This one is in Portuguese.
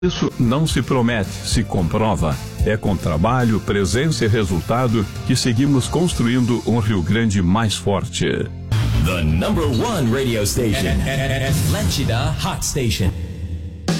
Isso não se promete, se comprova. É com trabalho, presença e resultado que seguimos construindo um Rio Grande mais forte. The number one radio station. Atlântida Hot Station.